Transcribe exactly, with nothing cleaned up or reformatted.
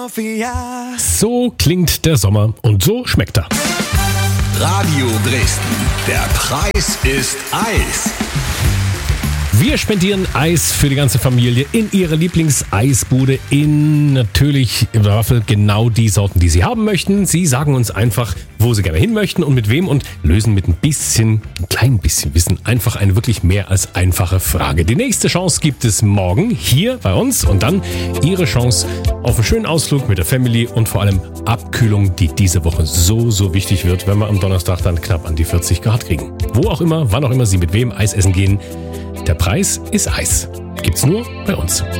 So klingt der Sommer und so schmeckt er. Radio Dresden, der Preis ist Eis. Wir spendieren Eis für die ganze Familie in ihre Lieblingseisbude in natürlich im Waffel genau die Sorten, die sie haben möchten. Sie sagen uns einfach, wo sie gerne hin möchten und mit wem und lösen mit ein bisschen, ein klein bisschen Wissen einfach eine wirklich mehr als einfache Frage. Die nächste Chance gibt es morgen hier bei uns und dann Ihre Chance auf einen schönen Ausflug mit der Family und vor allem Abkühlung, die diese Woche so, so wichtig wird, wenn wir am Donnerstag dann knapp an die vierzig Grad kriegen. Wo auch immer, wann auch immer Sie mit wem Eis essen gehen. Der Preis ist Eis. Gibt's nur bei uns.